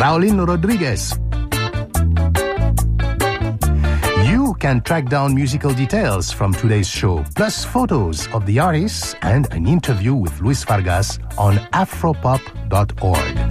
Raulin Rodriguez. You can track down musical details from today's show, plus photos of the artists and an interview with Luis Vargas on afropop.org.